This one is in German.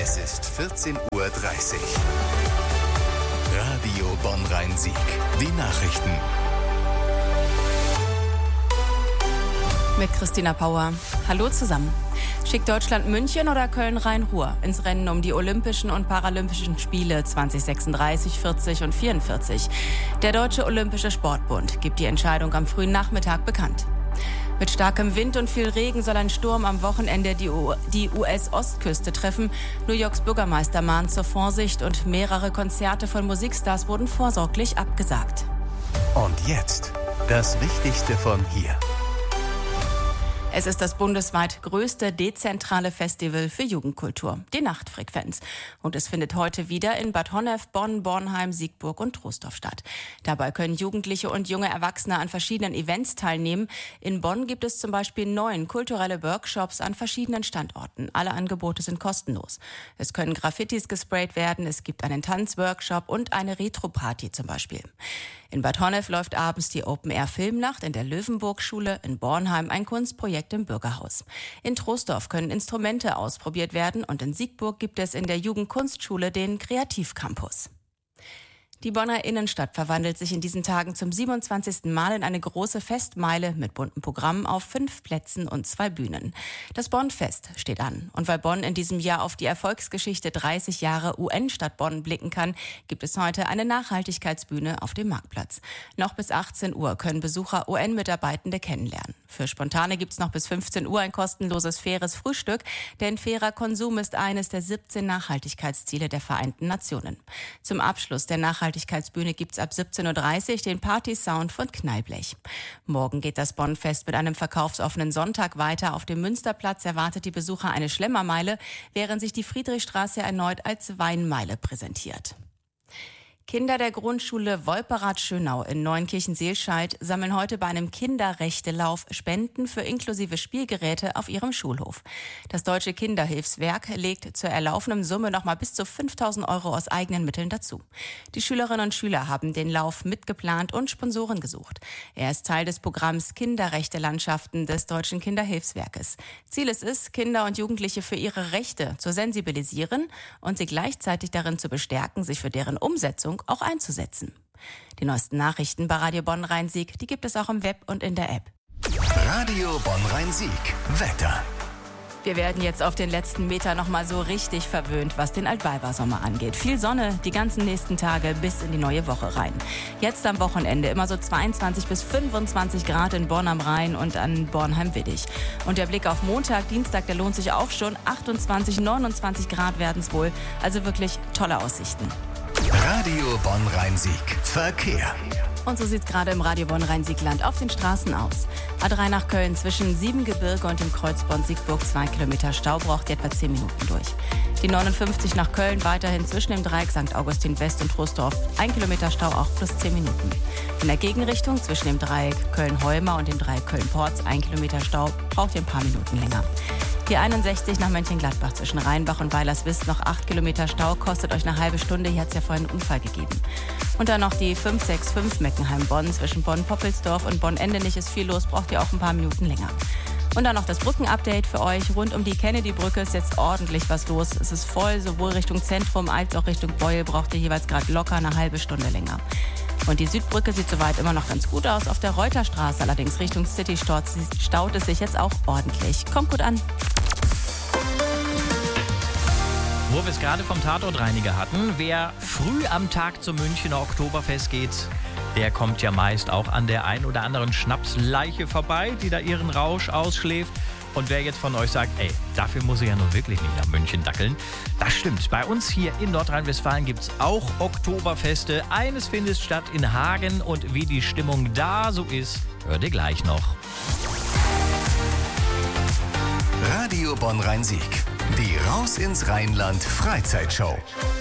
Es ist 14:30 Uhr. Radio Bonn-Rhein-Sieg. Die Nachrichten. Mit Christina Pauer. Hallo zusammen. Schickt Deutschland München oder Köln-Rhein-Ruhr ins Rennen um die Olympischen und Paralympischen Spiele 2036, 40 und 44? Der Deutsche Olympische Sportbund gibt die Entscheidung am frühen Nachmittag bekannt. Mit starkem Wind und viel Regen soll ein Sturm am Wochenende die US-Ostküste treffen. New Yorks Bürgermeister mahnt zur Vorsicht und mehrere Konzerte von Musikstars wurden vorsorglich abgesagt. Und jetzt das Wichtigste von hier. Es ist das bundesweit größte dezentrale Festival für Jugendkultur, die Nachtfrequenz. Und es findet heute wieder in Bad Honnef, Bonn, Bornheim, Siegburg und Troisdorf statt. Dabei können Jugendliche und junge Erwachsene an verschiedenen Events teilnehmen. In Bonn gibt es zum Beispiel 9 kulturelle Workshops an verschiedenen Standorten. Alle Angebote sind kostenlos. Es können Graffitis gesprayt werden, es gibt einen Tanzworkshop und eine Retro-Party zum Beispiel. In Bad Honnef läuft abends die Open-Air-Filmnacht, in der Löwenburg-Schule, in Bornheim ein Kunstprojekt im Bürgerhaus. In Troisdorf können Instrumente ausprobiert werden und in Siegburg gibt es in der Jugendkunstschule den Kreativcampus. Die Bonner Innenstadt verwandelt sich in diesen Tagen zum 27. Mal in eine große Festmeile mit bunten Programmen auf 5 Plätzen und 2 Bühnen. Das Bonn-Fest steht an. Und weil Bonn in diesem Jahr auf die Erfolgsgeschichte 30 Jahre UN-Stadt Bonn blicken kann, gibt es heute eine Nachhaltigkeitsbühne auf dem Marktplatz. Noch bis 18 Uhr können Besucher UN-Mitarbeitende kennenlernen. Für Spontane gibt es noch bis 15 Uhr ein kostenloses faires Frühstück, denn fairer Konsum ist eines der 17 Nachhaltigkeitsziele der Vereinten Nationen. Zum Abschluss der Nachhaltigkeitsbühne gibt's ab 17:30 Uhr den Party-Sound von Knallblech. Morgen geht das Bonn-Fest mit einem verkaufsoffenen Sonntag weiter. Auf dem Münsterplatz erwartet die Besucher eine Schlemmermeile, während sich die Friedrichstraße erneut als Weinmeile präsentiert. Kinder der Grundschule Wolperath-Schönau in Neunkirchen-Seelscheid sammeln heute bei einem Kinderrechtelauf Spenden für inklusive Spielgeräte auf ihrem Schulhof. Das Deutsche Kinderhilfswerk legt zur erlaufenden Summe nochmal bis zu 5.000 € aus eigenen Mitteln dazu. Die Schülerinnen und Schüler haben den Lauf mitgeplant und Sponsoren gesucht. Er ist Teil des Programms Kinderrechte-Landschaften des Deutschen Kinderhilfswerkes. Ziel ist es, Kinder und Jugendliche für ihre Rechte zu sensibilisieren und sie gleichzeitig darin zu bestärken, sich für deren Umsetzung auch einzusetzen. Die neuesten Nachrichten bei Radio Bonn-Rhein-Sieg, die gibt es auch im Web und in der App. Radio Bonn-Rhein-Sieg. Wetter. Wir werden jetzt auf den letzten Meter noch mal so richtig verwöhnt, was den Altweibersommer angeht. Viel Sonne die ganzen nächsten Tage bis in die neue Woche rein. Jetzt am Wochenende immer so 22 bis 25 Grad in Bonn am Rhein und an Bornheim-Widdig. Und der Blick auf Montag, Dienstag, der lohnt sich auch schon. 28, 29 Grad werden es wohl. Also wirklich tolle Aussichten. Radio Bonn-Rhein-Sieg. Verkehr. Und so sieht's gerade im Radio Bonn-Rhein-Sieg-Land auf den Straßen aus. A3 nach Köln zwischen Siebengebirge und dem Kreuz Bonn-Siegburg 2 Kilometer Stau, braucht ihr etwa 10 Minuten durch. Die 59 nach Köln weiterhin zwischen dem Dreieck St. Augustin West und Troisdorf 1 Kilometer Stau, auch plus 10 Minuten. In der Gegenrichtung zwischen dem Dreieck Köln-Holmer und dem Dreieck Köln-Porz 1 Kilometer Stau, braucht ihr ein paar Minuten länger. Die 61 nach Mönchengladbach zwischen Rheinbach und Weilerswist noch 8 Kilometer Stau, kostet euch eine halbe Stunde. Hier hat es ja vorhin einen Unfall gegeben. Und dann noch die 565 Meckenheim-Bonn zwischen Bonn-Poppelsdorf und Bonn-Endenich ist viel los, braucht ihr auch ein paar Minuten länger. Und dann noch das Brückenupdate für euch. Rund um die Kennedy-Brücke ist jetzt ordentlich was los. Es ist voll, sowohl Richtung Zentrum als auch Richtung Beul braucht ihr jeweils gerade locker eine halbe Stunde länger. Und die Südbrücke sieht soweit immer noch ganz gut aus. Auf der Reuterstraße allerdings Richtung City staut es sich jetzt auch ordentlich. Kommt gut an. Wo wir es gerade vom Tatortreiniger hatten, wer früh am Tag zum Münchner Oktoberfest geht, der kommt ja meist auch an der ein oder anderen Schnapsleiche vorbei, die da ihren Rausch ausschläft. Und wer jetzt von euch sagt, ey, dafür muss ich ja nun wirklich nicht nach München dackeln, das stimmt. Bei uns hier in Nordrhein-Westfalen gibt es auch Oktoberfeste. Eines findet statt in Hagen und wie die Stimmung da so ist, hört ihr gleich noch. Radio Bonn-Rhein-Sieg. Die Raus ins Rheinland Freizeitshow.